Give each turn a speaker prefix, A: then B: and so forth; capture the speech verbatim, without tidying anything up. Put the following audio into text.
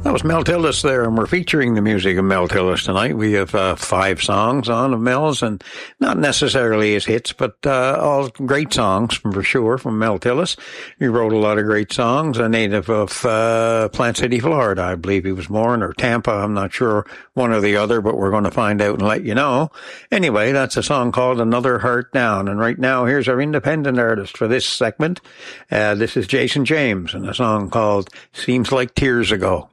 A: That was Mel Tillis there, and we're featuring the music of Mel Tillis tonight. We have uh, five songs on of Mel's, and not necessarily his hits, but uh, all great songs, for sure, from Mel Tillis. He wrote a lot of great songs, a native of uh, Plant City, Florida, I believe he was born, or Tampa, I'm not sure, one or the other, but we're going to find out and let you know. Anyway, that's a song called Another Heart Down, and right now, here's our independent artist for this segment. Uh, this is Jason James, and a song called Seems Like Tears Ago.